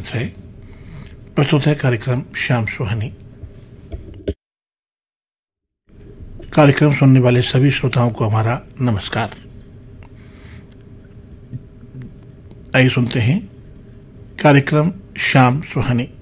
स्वागत है। प्रस्तुत है कार्यक्रम शाम सुहानी। कार्यक्रम सुनने वाले सभी श्रोताओं को हमारा नमस्कार। आइए सुनते हैं कार्यक्रम शाम सुहानी।